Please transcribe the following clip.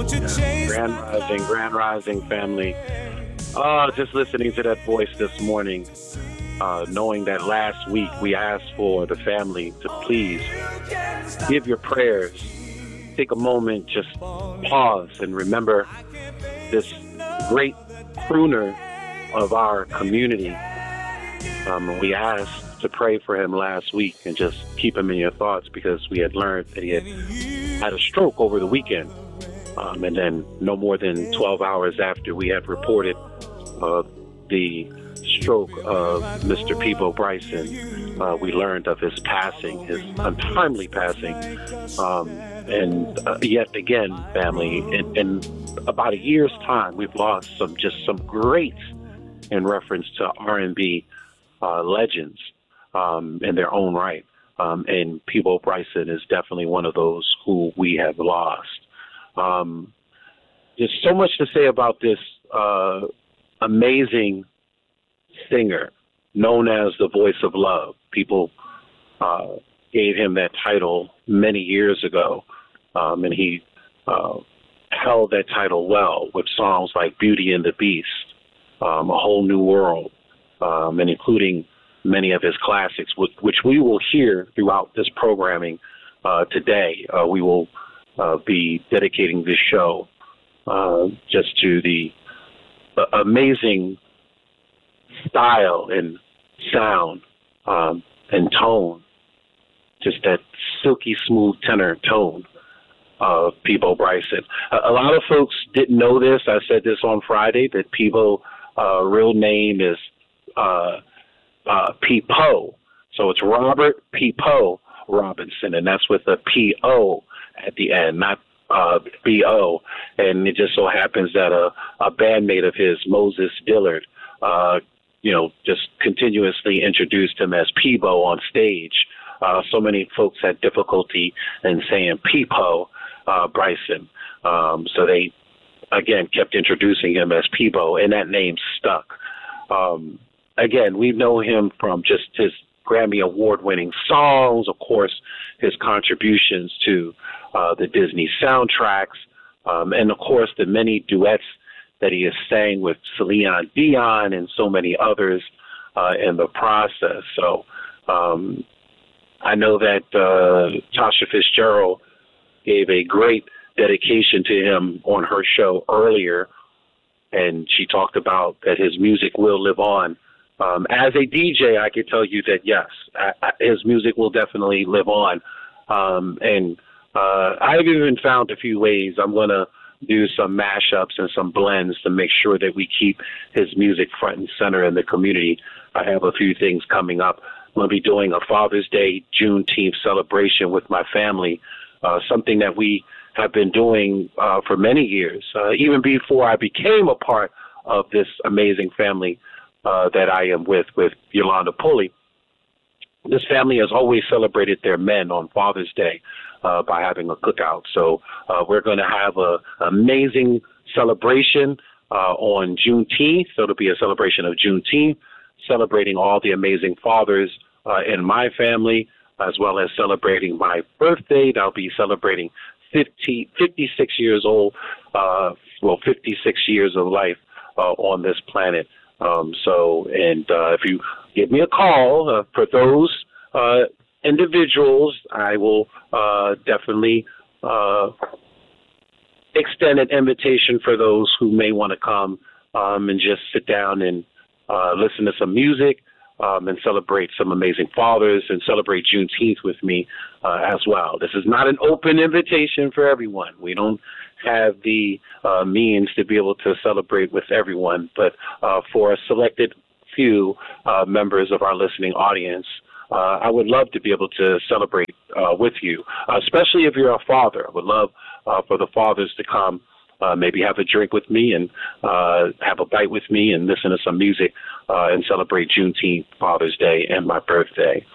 Grand Rising family. Just listening to that voice this morning, knowing that last week we asked for the family to please give your prayers. Take a moment, just pause and remember this great crooner of our community. We asked to pray for him last week and just keep him in your thoughts because we had learned that he had a stroke over the weekend. And then no more than 12 hours after we had reported the stroke of Mr. Peebo Bryson, we learned of his passing, his untimely passing. And yet again, family, in about a year's time, we've lost some greats in reference to R&B legends in their own right. And Peebo Bryson is definitely one of those who we have lost. There's so much to say about this amazing singer known as the Voice of Love. People gave him that title many years ago, and he held that title well with songs like Beauty and the Beast, A Whole New World, and including many of his classics, which we will hear throughout this programming today. We will be dedicating this show just to the amazing style and sound and tone, just that silky smooth tenor tone of Peebo Bryson. A lot of folks didn't know this. I said this on Friday, that Peebo real name is Peepo. So it's Robert Peepo Robinson, and that's with a P-O at the end, not B-O. And it just so happens that a bandmate of his, Moses Dillard, just continuously introduced him as Peebo on stage. So many folks had difficulty in saying Peepo Bryson. So they, again, kept introducing him as Peebo, and that name stuck. Again, we know him from just his Grammy Award-winning songs, of course, his contributions to the Disney soundtracks, and, of course, the many duets that he has sang with Celine Dion and so many others in the process. So I know that Tasha Fitzgerald gave a great dedication to him on her show earlier, and she talked about that his music will live on. As a DJ, I can tell you that, yes, his music will definitely live on. And I've even found a few ways. I'm going to do some mashups and some blends to make sure that we keep his music front and center in the community. I have a few things coming up. I'm going to be doing a Father's Day Juneteenth celebration with my family, something that we have been doing for many years, even before I became a part of this amazing family that I am with Yolanda Pulley. This family has always celebrated their men on Father's Day by having a cookout. So we're going to have an amazing celebration on Juneteenth. So it'll be a celebration of Juneteenth, celebrating all the amazing fathers in my family, as well as celebrating my birthday. I'll be celebrating 56 years old, 56 years of life on this planet. If you give me a call for those individuals, I will definitely extend an invitation for those who may want to come and just sit down and listen to some music and celebrate some amazing fathers and celebrate Juneteenth with me as well. This is not an open invitation for everyone. We don't have the means to be able to celebrate with everyone, but for a selected few members of our listening audience, I would love to be able to celebrate with you, especially if you're a father. I would love for the fathers to come, maybe have a drink with me and have a bite with me and listen to some music and celebrate Juneteenth, Father's Day, and my birthday.